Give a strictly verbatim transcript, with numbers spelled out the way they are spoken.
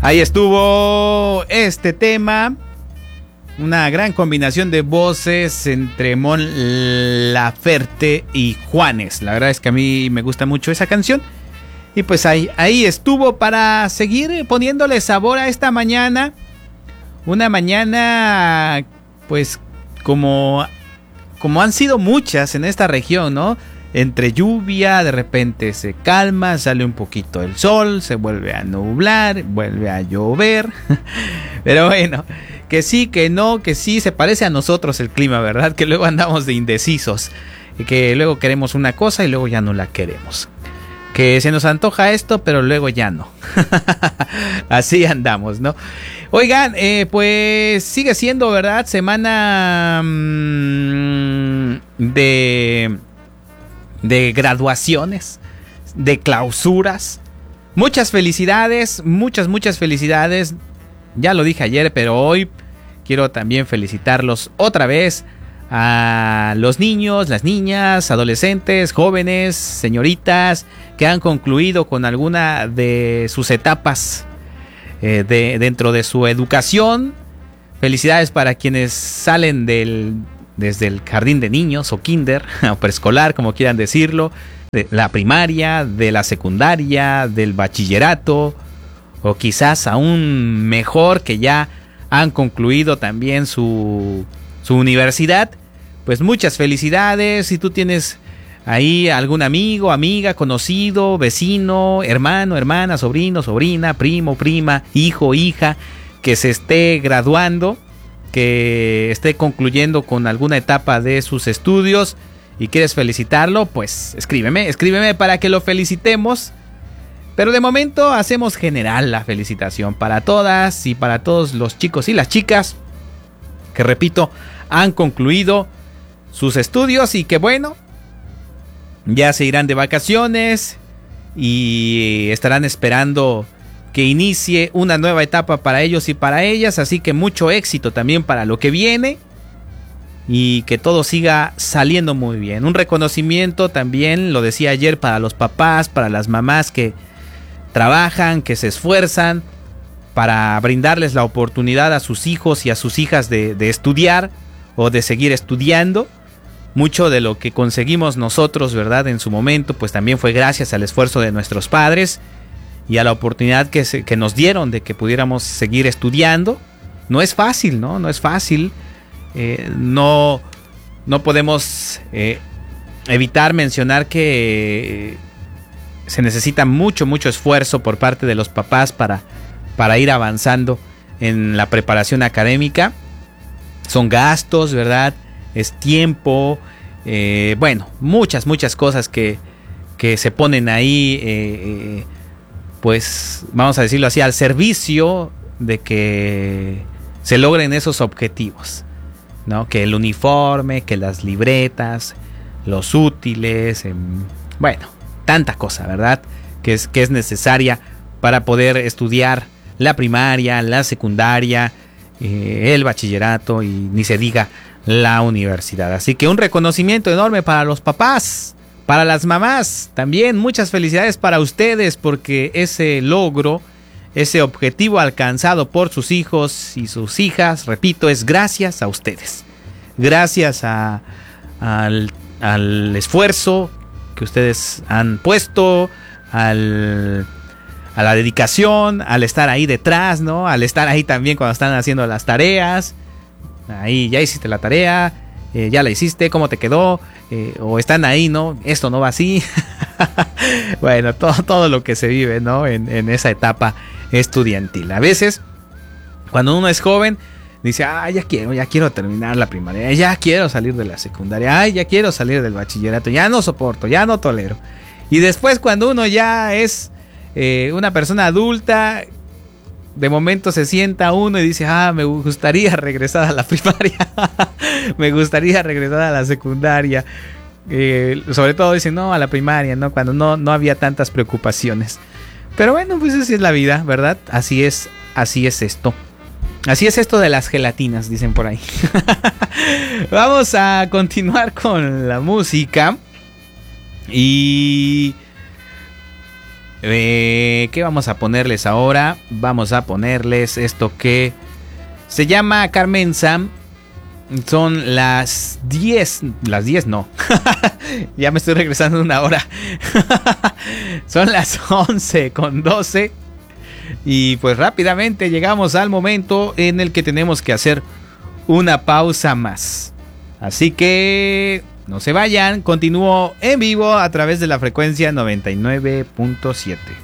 Ahí estuvo este tema. Una gran combinación de voces entre Mon Laferte y Juanes. La verdad es que a mí me gusta mucho esa canción. Y pues ahí, ahí estuvo para seguir poniéndole sabor a esta mañana. Una mañana pues como, como han sido muchas en esta región, ¿no? Entre lluvia, de repente se calma, sale un poquito el sol, se vuelve a nublar, vuelve a llover. Pero bueno, que sí, que no, que sí, se parece a nosotros el clima, ¿verdad? Que luego andamos de indecisos, y que luego queremos una cosa y luego ya no la queremos. Que se nos antoja esto, pero luego ya no. Así andamos, ¿no? Oigan, eh, pues sigue siendo, ¿verdad? Semana mmm, de... de graduaciones, de clausuras. Muchas felicidades, muchas, muchas felicidades. Ya lo dije ayer, pero hoy quiero también felicitarlos otra vez a los niños, las niñas, adolescentes, jóvenes, señoritas que han concluido con alguna de sus etapas eh, de, dentro de su educación. Felicidades para quienes salen del desde el jardín de niños o kinder o preescolar, como quieran decirlo, de la primaria, de la secundaria, del bachillerato, o quizás aún mejor que ya han concluido también su, su universidad. Pues muchas felicidades. Si tú tienes ahí algún amigo, amiga, conocido, vecino, hermano, hermana, sobrino, sobrina, primo, prima, hijo, hija, que se esté graduando, que esté concluyendo con alguna etapa de sus estudios y quieres felicitarlo, pues escríbeme, escríbeme para que lo felicitemos. Pero de momento hacemos general la felicitación para todas y para todos los chicos y las chicas que, repito, han concluido sus estudios y que bueno, ya se irán de vacaciones y estarán esperando que inicie una nueva etapa para ellos y para ellas, así que mucho éxito también para lo que viene y que todo siga saliendo muy bien. Un reconocimiento también, lo decía ayer, para los papás, para las mamás que trabajan, que se esfuerzan para brindarles la oportunidad a sus hijos y a sus hijas de, de estudiar o de seguir estudiando. Mucho de lo que conseguimos nosotros, ¿verdad? En su momento, pues también fue gracias al esfuerzo de nuestros padres y a la oportunidad que, se, que nos dieron de que pudiéramos seguir estudiando. No es fácil, ¿no? No es fácil. Eh, no, no podemos eh, evitar mencionar que eh, se necesita mucho, mucho esfuerzo por parte de los papás para, para ir avanzando en la preparación académica. Son gastos, ¿verdad? Es tiempo. Eh, bueno, muchas, muchas cosas que, que se ponen ahí, eh, eh, pues vamos a decirlo así, al servicio de que se logren esos objetivos, ¿no? Que el uniforme, que las libretas, los útiles, eh, bueno, tanta cosa, ¿verdad? Que es, que es necesaria para poder estudiar la primaria, la secundaria, eh, el bachillerato y ni se diga la universidad. Así que un reconocimiento enorme para los papás, para las mamás, también muchas felicidades para ustedes, porque ese logro, ese objetivo alcanzado por sus hijos y sus hijas, repito, es gracias a ustedes, gracias a, al, al esfuerzo que ustedes han puesto, al, a la dedicación, al estar ahí detrás, ¿no? Al estar ahí también cuando están haciendo las tareas. Ahí ya hiciste la tarea, eh, ya la hiciste, ¿cómo te quedó? Eh, o están ahí, ¿no? Esto no va así. Bueno, todo, todo lo que se vive, ¿no? En, en esa etapa estudiantil. A veces, cuando uno es joven, dice, ah, ya quiero, ya quiero terminar la primaria, ya quiero salir de la secundaria, ay, ya quiero salir del bachillerato, ya no soporto, ya no tolero. Y después, cuando uno ya es eh, una persona adulta, de momento se sienta uno y dice, ah, me gustaría regresar a la primaria, me gustaría regresar a la secundaria. Eh, sobre todo dicen, no, a la primaria, ¿no? Cuando no, no había tantas preocupaciones. Pero bueno, pues así es la vida, ¿verdad? Así es, así es esto. Así es esto de las gelatinas, dicen por ahí. Vamos a continuar con la música. Y Eh, ¿Qué vamos a ponerles ahora? Vamos a ponerles esto que se llama Carmenza. Son las diez. Las diez no. Ya me estoy regresando una hora. Son las once con doce. Y pues rápidamente llegamos al momento en el que tenemos que hacer una pausa más. Así que no se vayan. Continúo en vivo a través de la frecuencia noventa y nueve punto siete.